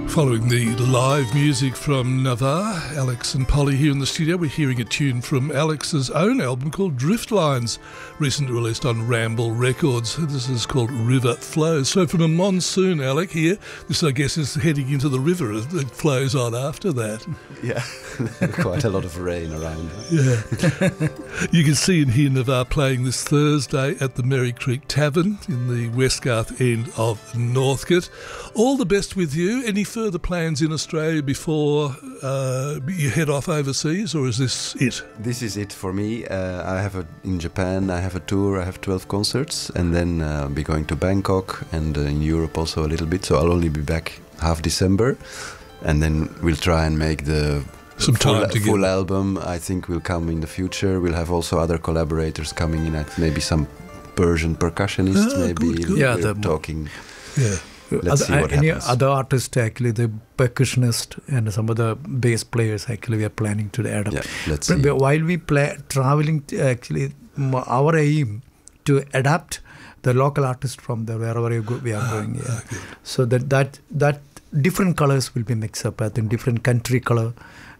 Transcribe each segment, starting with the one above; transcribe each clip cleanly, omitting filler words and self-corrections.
Following the live music from Navarre, Alex and Polly here in the studio, we're hearing a tune from Alex's own album called Drift Lines, recently released on Ramble Records. This is called River Flows. So from a monsoon, Alec, here, this I guess is heading into the river. It flows on after that. Yeah, quite a lot of rain around. Yeah. You can see and hear Navarre playing this Thursday at the Merry Creek Tavern in the Westgarth end of Northcote. All the best with you. Any further plans in Australia before you head off overseas, or is this it? This is it for me. In Japan I have a tour. I have 12 concerts, and then I'll be going to Bangkok and in Europe also a little bit. So I'll only be back half December, and then we'll try and make the full album. I think will come in the future. We'll have also other collaborators coming in, maybe some Persian percussionists. Good. Yeah, talking. Yeah. Let's see what happens. Other artists, actually, the percussionist and some of the bass players, actually, we are planning to add up. Yeah, let's see. While we traveling, actually, our aim to adapt the local artist from wherever we are going. Yeah. Okay. So that different colors will be mixed up. I think different country color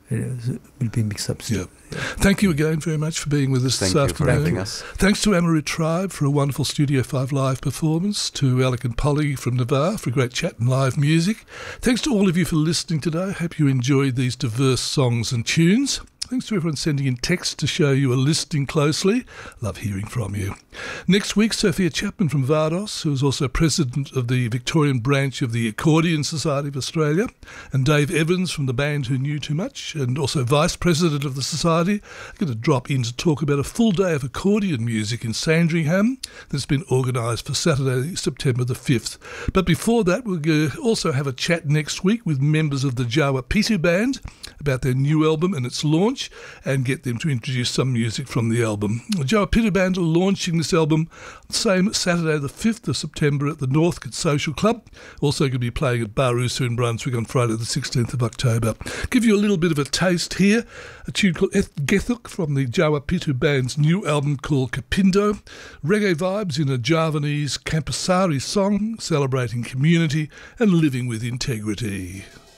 will be mixed up. Yeah. Thank you again very much for being with us this afternoon. Thank you for having us. Thanks to Amaru Tribe for a wonderful Studio 5 live performance, to Alec and Polly from Navarre for a great chat and live music. Thanks to all of you for listening today. Hope you enjoyed these diverse songs and tunes. Thanks to everyone sending in text to show you are listening closely. Love hearing from you. Next week, Sophia Chapman from Vardos, who is also president of the Victorian branch of the Accordion Society of Australia, and Dave Evans from the band Who Knew Too Much, and also vice president of the society, are going to drop in to talk about a full day of accordion music in Sandringham that's been organised for Saturday, September the 5th. But before that, we'll also have a chat next week with members of the Jawa Pitu Band about their new album and its launch, and get them to introduce some music from the album. The Jawa Pitu Band are launching this album same Saturday the 5th of September at the Northcote Social Club. Also going to be playing at Barusa in Brunswick on Friday the 16th of October. Give you a little bit of a taste here. A tune called Gethuk from the Jawa Pitu Band's new album called Kapindo. Reggae vibes in a Javanese Campasari song celebrating community and living with integrity.